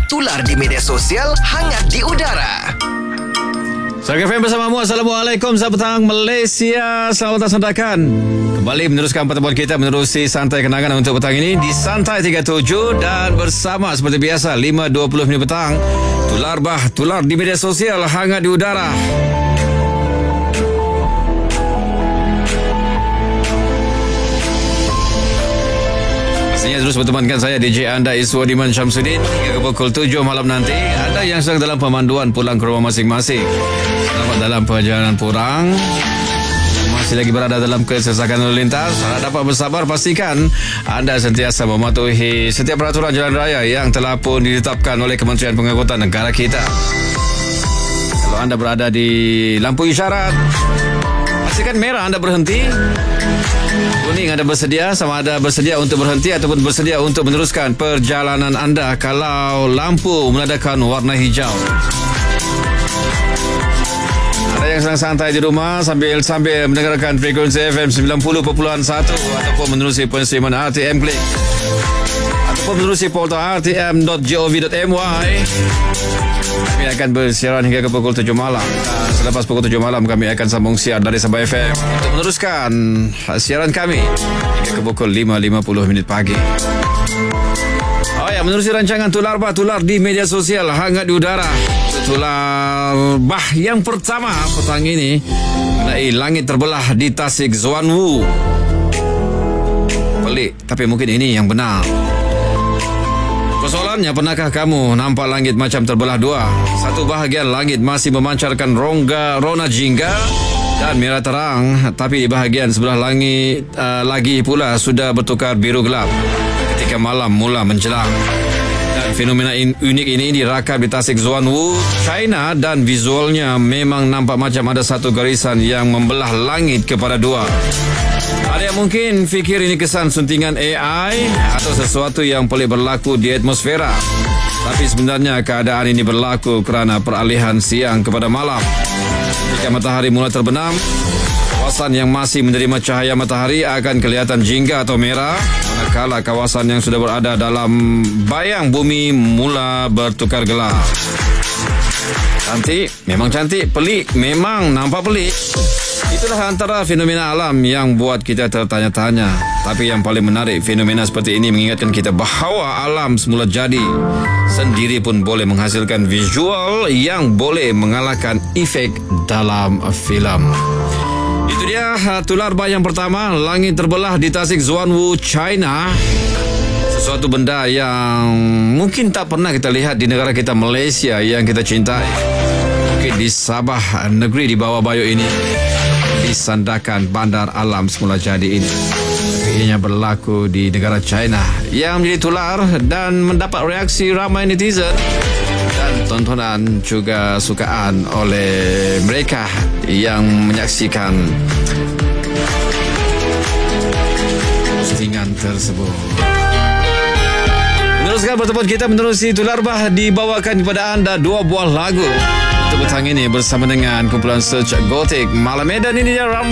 tular di media sosial, hangat di udara. Sahabat FM bersamamu. Assalamualaikum. Selamat petang Malaysia. Selamat datang sandakan. Kembali meneruskan pertemuan kita menerusi Santai Kenangan untuk petang ini di Santai 37 dan bersama seperti biasa 5.20 minit petang. Tular di media sosial, hangat di udara. Terus bertemankan saya DJ anda Iswadiman Syamsuddin hingga ke pukul 7 malam nanti. Ada yang sedang dalam pemanduan pulang ke rumah masing-masing, selamat dalam perjalanan pulang. Masih lagi berada dalam kesesakan lalu lintas, dapat bersabar, pastikan anda sentiasa mematuhi setiap peraturan jalan raya yang telah pun ditetapkan oleh Kementerian Pengangkutan Negara kita. Kalau anda berada di lampu isyarat, pastikan merah anda berhenti, kuning anda bersedia, sama ada bersedia untuk berhenti ataupun bersedia untuk meneruskan perjalanan anda kalau lampu menandakan warna hijau. Ada yang sedang santai di rumah sambil mendengarkan frekuensi FM 90.1 ataupun menerusi pensiuman RTM Klik ataupun menerusi portal rtm.gov.my. Kami akan bersiaran hingga ke pukul 7 malam. Selepas pukul 7 malam kami akan sambung siar dari Sabah FM untuk meneruskan siaran kami hingga ke pukul 5.50 minit pagi. Menerusi rancangan Tular di media sosial, hangat di udara. Tular yang pertama petang ini mengenai langit terbelah di Tasik Zuanwu. Pelik, tapi mungkin ini yang benar. Persoalannya, pernahkah kamu nampak langit macam terbelah dua? Satu bahagian langit masih memancarkan rona jingga dan merah terang, tapi di bahagian sebelah langit lagi pula sudah bertukar biru gelap ketika malam mula menjelang. Dan fenomena unik ini dirakam di Tasik Zuanwu, China, dan visualnya memang nampak macam ada satu garisan yang membelah langit kepada dua. Ada yang mungkin fikir ini kesan suntingan AI atau sesuatu yang pelik berlaku di atmosfera. Tapi sebenarnya keadaan ini berlaku kerana peralihan siang kepada malam. Jika matahari mula terbenam, kawasan yang masih menerima cahaya matahari akan kelihatan jingga atau merah, manakala kawasan yang sudah berada dalam bayang bumi mula bertukar gelap. Cantik, memang cantik. Pelik, memang nampak pelik. Itulah antara fenomena alam yang buat kita tertanya-tanya. Tapi yang paling menarik, fenomena seperti ini mengingatkan kita bahawa alam semula jadi sendiri pun boleh menghasilkan visual yang boleh mengalahkan efek dalam filem. Itu dia tular yang pertama, langit terbelah di Tasik Zuanwu, China. Sesuatu benda yang mungkin tak pernah kita lihat di negara kita Malaysia yang kita cintai. Mungkin di Sabah, negeri di bawah Bayu ini, disandarkan bandar alam semula jadi ini. Ianya berlaku di negara China yang menjadi tular dan mendapat reaksi ramai netizen dan tontonan juga sukaan oleh mereka yang menyaksikan postingan tersebut. Meneruskan pertemuan kita menerusi Tular dibawakan kepada anda dua buah lagu untuk petang ini bersama dengan kumpulan Search Gotik. Malam Medan ini dia Ram.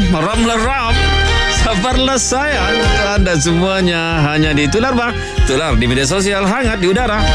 Sabarlah sayang untuk anda semuanya hanya di Tular di media sosial, hangat di udara.